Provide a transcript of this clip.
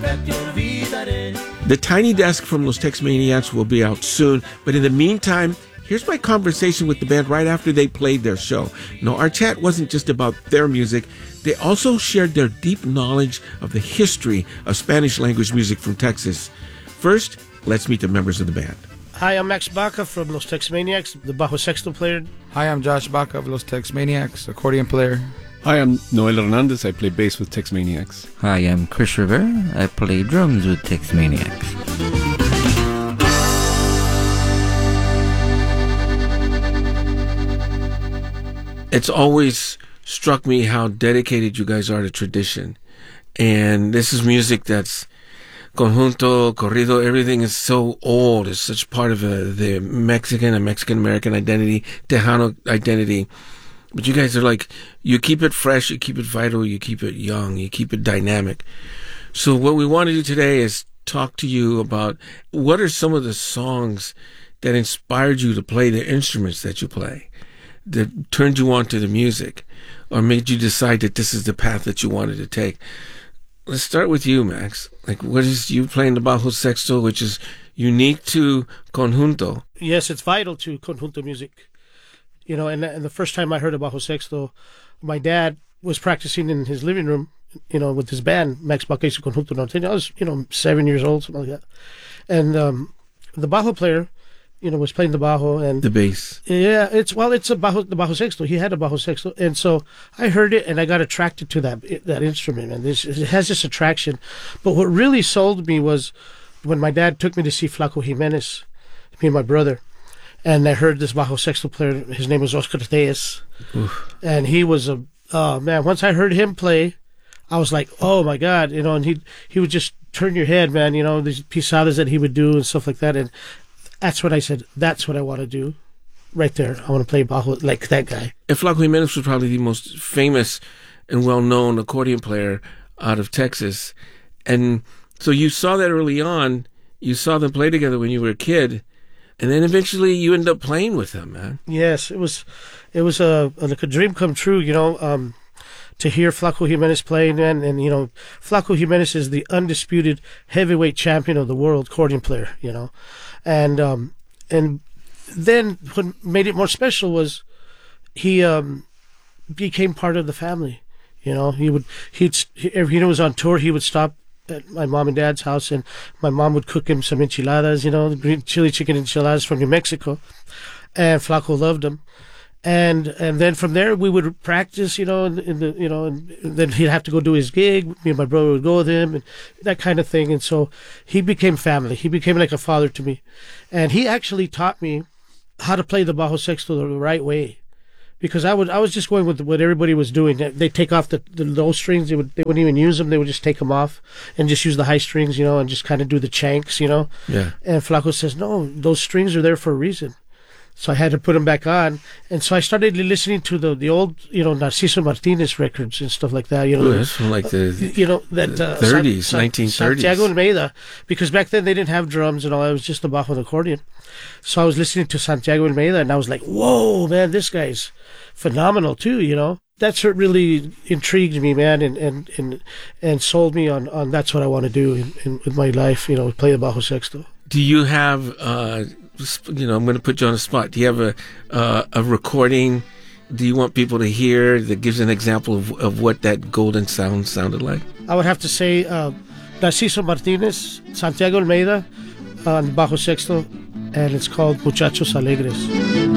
The Tiny Desk from Los Tex Maniacs will be out soon, but in the meantime, here's my conversation with the band right after they played their show. No, our chat wasn't just about their music. They also shared their deep knowledge of the history of Spanish language music from Texas. First, let's meet the members of the band. Hi, I'm Max Baca from Los Tex Maniacs, the bajo sexto player. Hi, I'm Josh Baca of Los Tex Maniacs, accordion player. Hi, I'm Noel Hernandez. I play bass with Tex Maniacs. Hi, I'm Chris Rivera. I play drums with Tex Maniacs. It's always struck me how dedicated you guys are to tradition. And this is music that's conjunto, corrido, everything is so old. It's such part of the Mexican and Mexican-American identity, Tejano identity. But you guys are like, you keep it fresh, you keep it vital, you keep it young, you keep it dynamic. So what we want to do today is talk to you about what are some of the songs that inspired you to play the instruments that you play, that turned you on to the music, or made you decide that this is the path that you wanted to take. Let's start with you, Max. Like, what is you playing the bajo sexto, which is unique to conjunto? Yes, it's vital to conjunto music. You know, and the first time I heard of bajo sexto, my dad was practicing in his living room, you know, with his band, Max Baca y su Conjunto Norteño. I was, 7 years old, something like that. And the bajo player, was playing the bajo and the bass. Yeah, it's the bajo sexto. He had a bajo sexto, and so I heard it and I got attracted to that instrument. And it has this attraction. But what really sold me was when my dad took me to see Flaco Jimenez, me and my brother. And I heard this bajo sexto player, his name was Oscar Tejas. And he was once I heard him play, I was like, oh my God, and he would just turn your head, man, these pisadas that he would do and stuff like that. And that's what I said, that's what I want to do right there. I want to play bajo like that guy. And Flaco Jimenez was probably the most famous and well-known accordion player out of Texas. And so you saw that early on, you saw them play together when you were a kid. And then eventually you end up playing with them, man. Yes, it was like a dream come true, to hear Flaco Jimenez playing, and Flaco Jimenez is the undisputed heavyweight champion of the world accordion player, and then what made it more special was he became part of the family. He was on tour, he would stop at my mom and dad's house, and my mom would cook him some enchiladas, the green chili chicken enchiladas from New Mexico, and Flaco loved them. And then from there we would practice, and then he'd have to go do his gig. Me and my brother would go with him, and that kind of thing. And so he became family. He became like a father to me, and he actually taught me how to play the bajo sexto the right way. Because I was just going with what everybody was doing. They take off the low strings. They wouldn't even use them. They would just take them off and just use the high strings, and just kind of do the chanks, Yeah. And Flaco says, no, those strings are there for a reason. So I had to put them back on. And so I started listening to the old, Narciso Martinez records and stuff like that. That's from like the 30s, 1930s. Santiago Almeida. Because back then they didn't have drums and all. It was just the bajo and accordion. So I was listening to Santiago Almeida, and I was like, whoa, man, this guy's phenomenal too, That's what really intrigued me, man, and sold me on that's what I want to do with my life, play the bajo sexto. Do you have, I'm going to put you on the spot. Do you have a recording? Do you want people to hear that gives an example of what that golden sound sounded like? I would have to say Narciso Martinez, Santiago Almeida on bajo sexto, and it's called Muchachos Alegres.